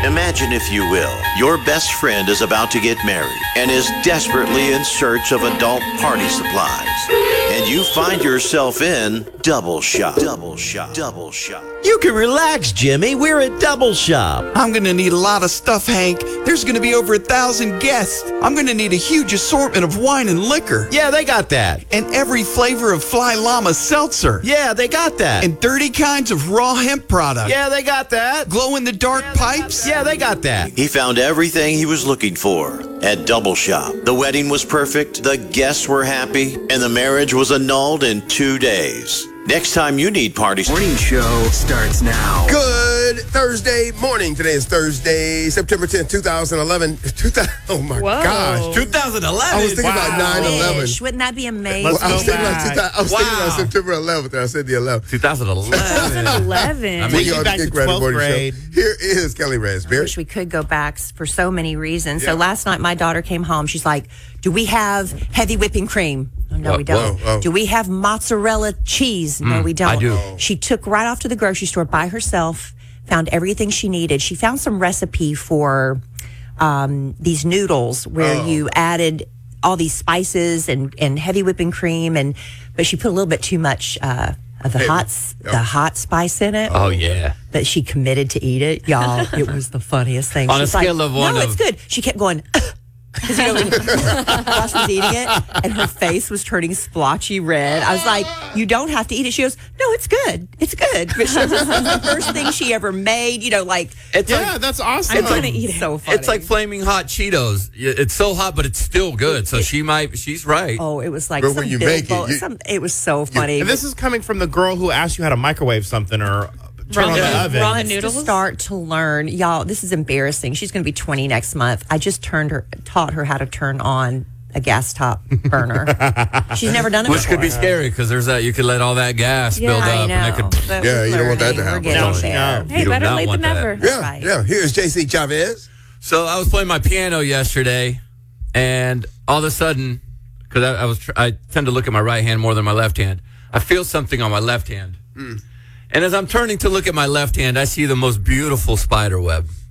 Imagine, if you will, your best friend is about to get married and is desperately in search of adult party supplies. And you find yourself in Double Shop. Double Shop. Double Shop. You can relax, Jimmy. We're at Double Shop. I'm going to need a lot of stuff, Hank. There's going to be over 1,000 guests. I'm going to need a huge assortment of wine and liquor. Yeah, they got that. And every flavor of Fly Llama seltzer. Yeah, they got that. And 30 kinds of raw hemp product. Yeah, they got that. Glow-in-the-dark pipes. Yeah, they got that. He found everything he was looking for at Double Shop. The wedding was perfect, the guests were happy, and the marriage was annulled in 2 days. Next time you need parties. Morning show starts now. Good Thursday morning. Today is Thursday, September 10th, 2011. Oh, my gosh. 2011. I was thinking about 9/11. Wish. Wouldn't that be amazing? Well, I was thinking about September 11th. I said the 11th. 2011. 2011. I mean, We are back the to Kick Ready 12th Morning grade. Show. Here is Kelly I Raspberry. wish we could go back for so many reasons. Yeah. So last night, my daughter came home. She's like, do we have heavy whipping cream? Oh, no, we don't. whoa. Do we have mozzarella cheese? No, we don't. I do. She took right off to the grocery store by herself, found everything she needed. She found some recipe for these noodles where you added all these spices and heavy whipping cream, but she put a little bit too much of the hot spice in it. Oh, yeah. But she committed to eat it, y'all. It was the funniest thing. On a She's scale like, of one no, of- it's good. She kept going. Because when Josh was eating it, and her face was turning splotchy red. I was like, "You don't have to eat it." She goes, "No, it's good. It's good." But she was the first thing she ever made. It's like, that's awesome. I'm going to eat it. so funny. it's like flaming hot Cheetos. It's so hot, but it's still good. So she's right. Oh, it was like But some when you big make it, bowl- you- it was so funny. And this is coming from the girl who asked you how to microwave something or turn on the oven. Ramen To noodles. start to learn, y'all. This is embarrassing. She's going to be 20 next month. I just taught her how to turn on a gas top burner. She's never done it Which before. could be scary because there's that. You could let all that gas build up, I know. and it could. But Yeah, we're you don't want that to learning. happen. We're getting No, there. no. Hey, You do better not late want than that. never. Yeah, right. yeah. Here's JC Chavez. So I was playing my piano yesterday, and all of a sudden, because I tend to look at my right hand more than my left hand, I feel something on my left hand. And as I'm turning to look at my left hand, I see the most beautiful spider web.